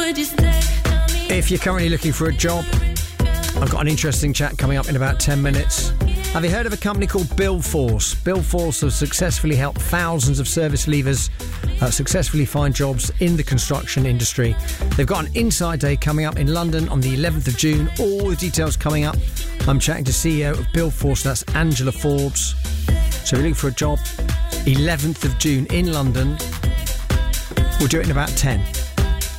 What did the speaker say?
would you stay? If you're currently looking for a job, I've got an interesting chat coming up in about 10 minutes. Have you heard of a company called Billforce? Billforce has successfully helped thousands of service leavers successfully find jobs in the construction industry. They've got an Inside Day coming up in London on the 11th of June. All the details coming up. I'm chatting to CEO of Billforce, that's Angela Forbes. So if you're looking for a job, 11th of June in London. We'll do it in about 10.